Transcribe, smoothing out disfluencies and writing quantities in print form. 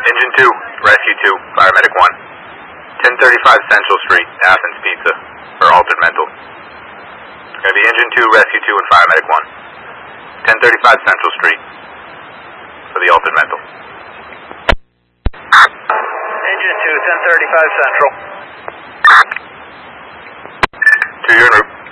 Engine 2, Rescue 2, Paramedic 1. 1035 Central Street, Athens Pizza, for altered mental. It's going to be Engine 2, Rescue 2, and Paramedic 1. 1035 Central Street, for the altered mental. Engine 2, 1035 Central. 2, you're en route.